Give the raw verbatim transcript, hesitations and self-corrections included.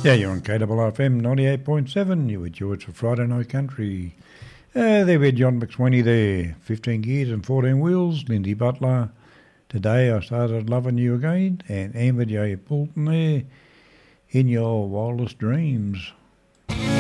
Yeah, you're on K W F M ninety-eight point seven. You were George for Friday Night Country. Uh, there we had John McSweeney there. fifteen gears and fourteen wheels. Lindy Butler. Today I started loving you again. And Amber J. Poulton there. In your wildest dreams.